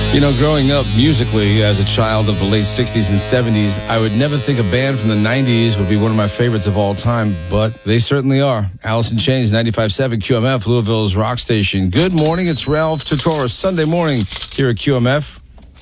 You know, growing up musically as a child of the late 60s and 70s, I would never think a band from the 90s would be one of my favorites of all time, but they certainly are. Alice in Chains, 95.7 QMF, Louisville's rock station. Good morning, it's Ralph Tortora, Sunday morning here at QMF.